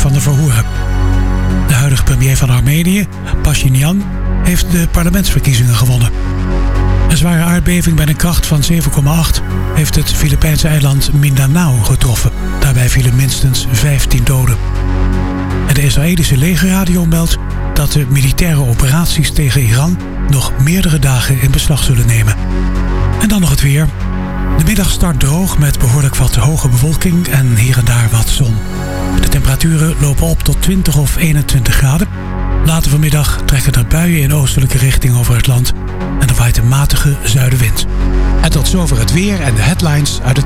van de verhoren. De huidige premier van Armenië, Pashinyan, heeft de parlementsverkiezingen gewonnen. Een zware aardbeving met een kracht van 7,8 heeft het Filipijnse eiland Mindanao getroffen. Daarbij vielen minstens 15 doden. En de Israëlische legerradio meldt dat de militaire operaties tegen Iran nog meerdere dagen in beslag zullen nemen. En dan nog het weer. De middag start droog met behoorlijk wat hoge bewolking en hier en daar wat zon. De temperaturen lopen op tot 20 of 21 graden. Later vanmiddag trekken er buien in oostelijke richting over het land en er waait een matige zuidenwind. En tot zover het weer en de headlines uit het